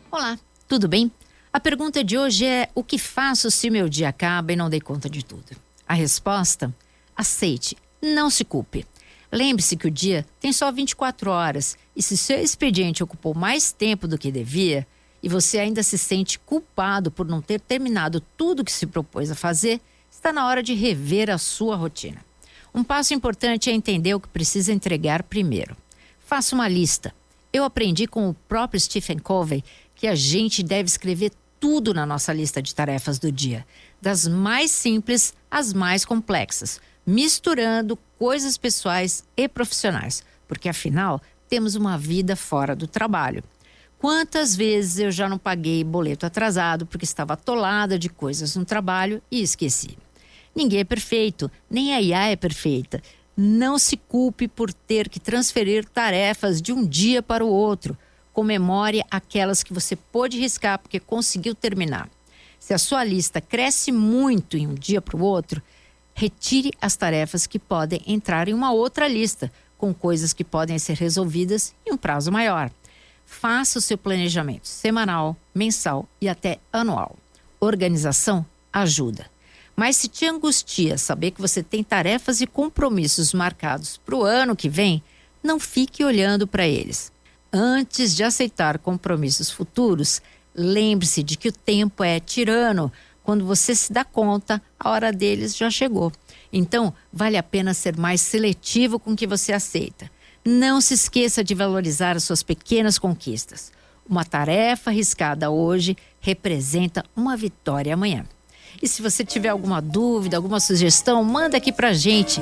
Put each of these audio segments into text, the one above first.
Olá, tudo bem? A pergunta de hoje é: o que faço se meu dia acaba e não dei conta de tudo? A resposta? Aceite, não se culpe. Lembre-se que o dia tem só 24 horas e se seu expediente ocupou mais tempo do que devia e você ainda se sente culpado por não ter terminado tudo que se propôs a fazer, está na hora de rever a sua rotina. Um passo importante é entender o que precisa entregar primeiro. Faça uma lista. Eu aprendi com o próprio Stephen Covey que a gente deve escrever tudo na nossa lista de tarefas do dia, das mais simples às mais complexas, misturando coisas pessoais e profissionais, porque afinal temos uma vida fora do trabalho. Quantas vezes eu já não paguei boleto atrasado porque estava atolada de coisas no trabalho e esqueci. Ninguém é perfeito, nem a IA é perfeita. Não se culpe por ter que transferir tarefas de um dia para o outro. Comemore aquelas que você pôde riscar porque conseguiu terminar. Se a sua lista cresce muito em um dia para o outro, retire as tarefas que podem entrar em uma outra lista, com coisas que podem ser resolvidas em um prazo maior. Faça o seu planejamento semanal, mensal e até anual. Organização ajuda. Mas se te angustia saber que você tem tarefas e compromissos marcados para o ano que vem, não fique olhando para eles. Antes de aceitar compromissos futuros, lembre-se de que o tempo é tirano. Quando você se dá conta, a hora deles já chegou. Então, vale a pena ser mais seletivo com o que você aceita. Não se esqueça de valorizar as suas pequenas conquistas. Uma tarefa arriscada hoje representa uma vitória amanhã. E se você tiver alguma dúvida, alguma sugestão, manda aqui pra gente.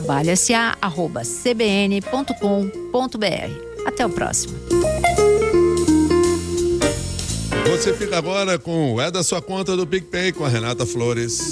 trabalhasa@cbn.com.br. Até o próximo. Você fica agora com o É da Sua Conta do PicPay com a Renata Flores.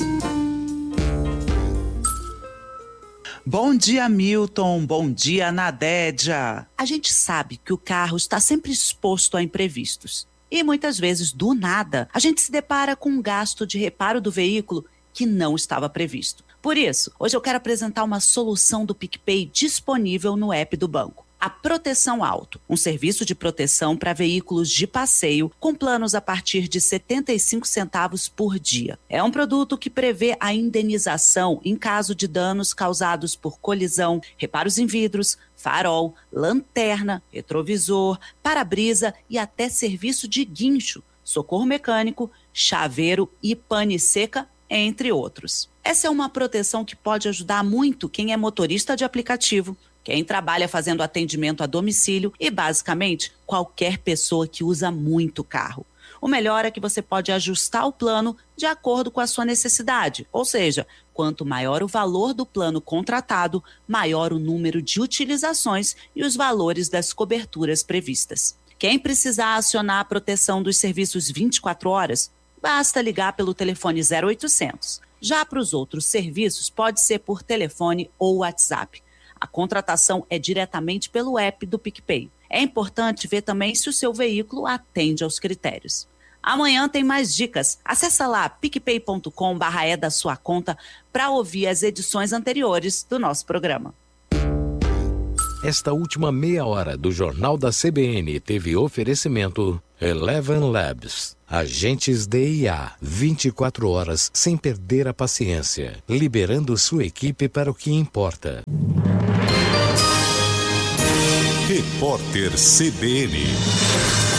Bom dia, Milton. Bom dia, Nadédia. A gente sabe que o carro está sempre exposto a imprevistos. E muitas vezes, do nada, a gente se depara com um gasto de reparo do veículo que não estava previsto. Por isso, hoje eu quero apresentar uma solução do PicPay disponível no app do banco. A Proteção Auto, um serviço de proteção para veículos de passeio com planos a partir de 75 centavos por dia. É um produto que prevê a indenização em caso de danos causados por colisão, reparos em vidros, farol, lanterna, retrovisor, para-brisa e até serviço de guincho, socorro mecânico, chaveiro e pane seca, entre outros. Essa é uma proteção que pode ajudar muito quem é motorista de aplicativo, quem trabalha fazendo atendimento a domicílio e, basicamente, qualquer pessoa que usa muito carro. O melhor é que você pode ajustar o plano de acordo com a sua necessidade. Ou seja, quanto maior o valor do plano contratado, maior o número de utilizações e os valores das coberturas previstas. Quem precisar acionar a proteção dos serviços 24 horas, basta ligar pelo telefone 0800. Já para os outros serviços, pode ser por telefone ou WhatsApp. A contratação é diretamente pelo app do PicPay. É importante ver também se o seu veículo atende aos critérios. Amanhã tem mais dicas. Acesse lá picpay.com/é da sua conta para ouvir as edições anteriores do nosso programa. Esta última meia hora do Jornal da CBN teve oferecimento Eleven Labs. Agentes de IA, 24 horas sem perder a paciência, liberando sua equipe para o que importa. Repórter CBN.